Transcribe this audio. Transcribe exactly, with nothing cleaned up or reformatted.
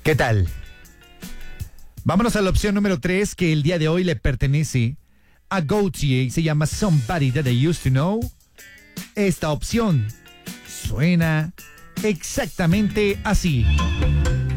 ¿Qué tal? Vámonos a la opción número tres, que el día de hoy le pertenece a Gautier y se llama Somebody That I Used to Know. Esta opción suena exactamente así.